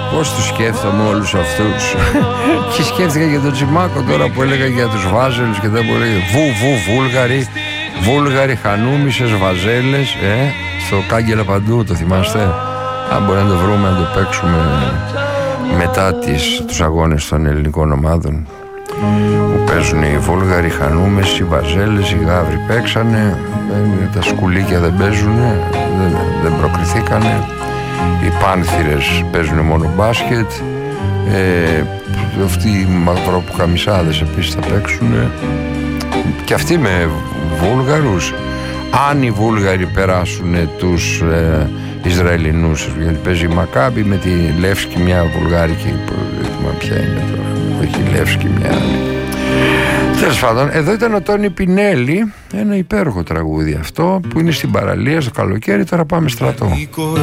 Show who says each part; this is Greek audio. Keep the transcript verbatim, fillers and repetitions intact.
Speaker 1: Πώς τους σκέφτομαι όλους αυτούς. Και σκέφτηκα για τον Τσιμάκο τώρα που έλεγα για τους Βάζελους και δεν μπορεί. Βου, βου, Βούλγαροι, Βούλγαροι, Χανούμισες, Βαζέλες, ε, στο Κάγκελα παντού, το θυμάστε. Αν μπορεί να το βρούμε, να το παίξουμε μετά τις, τους αγώνες των ελληνικών ομάδων που παίζουν οι Βούλγαροι, οι Χανούμες, οι Βαζέλες, οι Γαύροι παίξανε, τα σκουλίκια δεν παίζουν, δεν, δεν προκριθήκανε, οι Πάνθυρες παίζουν μόνο μπάσκετ, ε, αυτοί οι μαυροπουκαμισάδες επίσης θα παίξουν και αυτοί με Βούλγαρους. Αν οι Βούλγαροι περάσουν τους ε, Ισραηλινούς, γιατί παίζει η Μακάμπι με τη Λεύσκη, μια βουλγάρικη, δεν ποια είναι τώρα, όχι η Λεύσκη, μια άλλη. Τέλος πάντων, εδώ ήταν ο Τόνι Πινέλη, ένα υπέροχο τραγούδι αυτό που είναι στην παραλία στο καλοκαίρι. Τώρα πάμε στρατό.